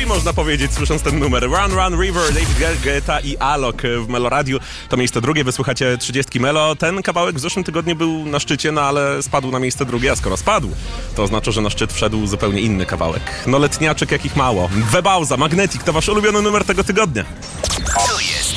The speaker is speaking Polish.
można powiedzieć, słysząc ten numer. Run, Run, River, David Guetta i Alok w Meloradiu. To miejsce drugie, wysłuchacie 30 Melo. Ten kawałek w zeszłym tygodniu był na szczycie, no ale spadł na miejsce drugie, a skoro spadł, to oznacza, że na szczyt wszedł zupełnie inny kawałek. No letniaczek jakich mało. Webauza, Magnetic, to wasz ulubiony numer tego tygodnia.